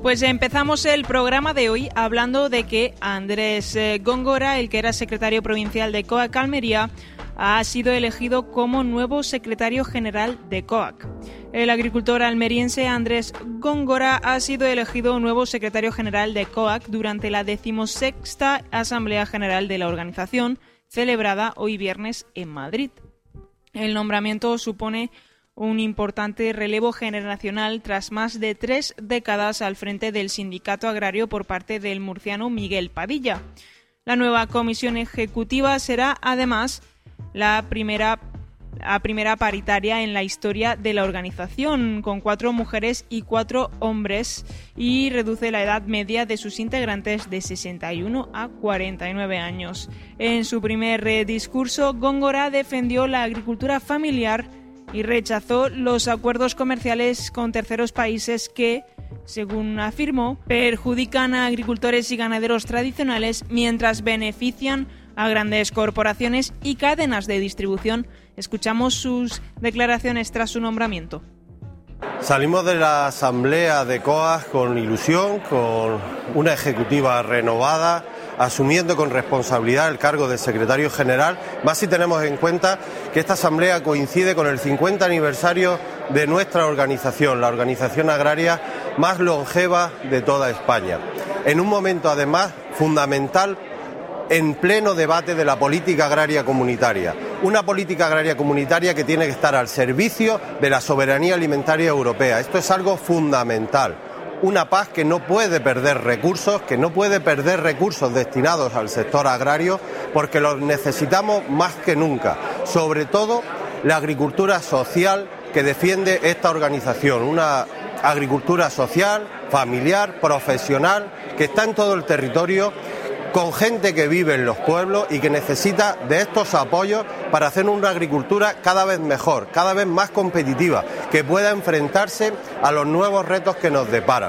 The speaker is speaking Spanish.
Pues empezamos el programa de hoy hablando de que Andrés Góngora, el que era secretario provincial de COAC Almería, ha sido elegido como nuevo secretario general de COAC. El agricultor almeriense Andrés Góngora ha sido elegido nuevo secretario general de COAC durante la 16ª Asamblea General de la organización, celebrada hoy viernes en Madrid. El nombramiento supone un importante relevo generacional tras más de 3 décadas al frente del sindicato agrario por parte del murciano Miguel Padilla. La nueva comisión ejecutiva será, además, la primera paritaria en la historia de la organización, con 4 mujeres y 4 hombres, y reduce la edad media de sus integrantes de 61 a 49 años. En su primer discurso, Góngora defendió la agricultura familiar y rechazó los acuerdos comerciales con terceros países que, según afirmó, perjudican a agricultores y ganaderos tradicionales mientras benefician a grandes corporaciones y cadenas de distribución. Escuchamos sus declaraciones tras su nombramiento. Salimos de la asamblea de COAC con ilusión, con una ejecutiva renovada, asumiendo con responsabilidad el cargo de secretario general, más si tenemos en cuenta que esta asamblea coincide con el 50 aniversario de nuestra organización, la organización agraria más longeva de toda España. En un momento, además, fundamental, en pleno debate de la política agraria comunitaria. Una política agraria comunitaria que tiene que estar al servicio de la soberanía alimentaria europea. Esto es algo fundamental. Una PAC que no puede perder recursos, destinados al sector agrario, porque los necesitamos más que nunca. Sobre todo la agricultura social que defiende esta organización, una agricultura social, familiar, profesional, que está en todo el territorio, con gente que vive en los pueblos y que necesita de estos apoyos para hacer una agricultura cada vez mejor, cada vez más competitiva, que pueda enfrentarse a los nuevos retos que nos deparan.